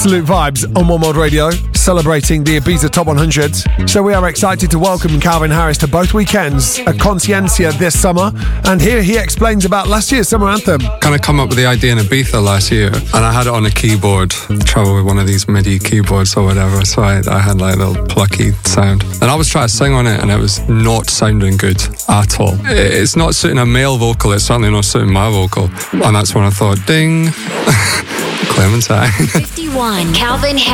Absolute vibes on One World Radio, celebrating the Ibiza Top 100. So we are excited to welcome Calvin Harris to both weekends at Conciencia this summer. And here he explains about last year's summer anthem. Kind of come up with the idea in Ibiza last year, and I had it on a keyboard, travel with one of these MIDI keyboards or whatever, so I had like a little plucky sound. And I was trying to sing on it, and it was not sounding good at all. It's not suiting a male vocal, it's certainly not suiting my vocal. And that's when I thought, ding, Clementine. 51, Calvin Harris.